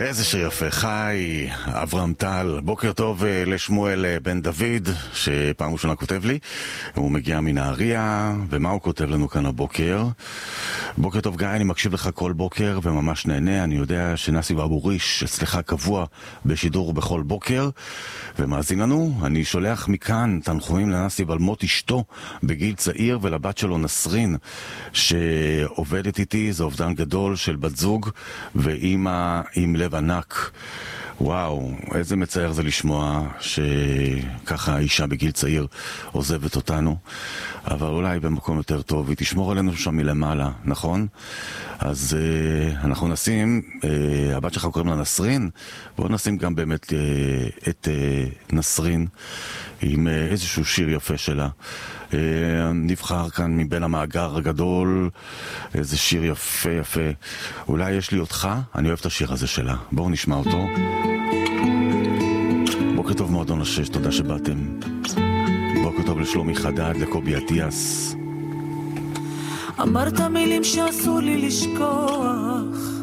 איזה שיר יפה, חי, אברהם טל. בוקר טוב לשמואל בן דוד, שפעם ראשונה כותב לי. הוא מגיע מנהריה, ומה הוא כותב לנו כאן הבוקר? בוקר טוב גיא, אני מקשיב לך כל בוקר וממש נהנה. אני יודע שנסי ואבוריש אצלך קבוע בשידור בכל בוקר ומאזין לנו. אני שולח מכאן תנחומים לנסי ועל מות אשתו בגיל צעיר, ולבת שלו נסרין שעובדת איתי. זה אובדן גדול של בת זוג ואימא עם לב ענק. וואו, איזה מצער זה לשמוע שככה אישה בגיל צעיר עוזבת אותנו, אבל אולי במקום יותר טוב, היא תשמור עלינו שם מלמעלה, נכון? אז אנחנו נשים, הבת שלך קוראים לה נסרין, בואו נשים גם באמת את נסרין עם איזשהו שיר יפה שלה. נבחר כאן מבין המאגר הגדול איזה שיר יפה יפה, אולי יש לי אותך, אני אוהב את השיר הזה שלה, בואו נשמע אותו. בוקר טוב מועדון השש, תודה שבאתם. בוקר טוב לשלומי חדד, לקובי עטיאס. אמרת מילים שאסור לי לשכוח,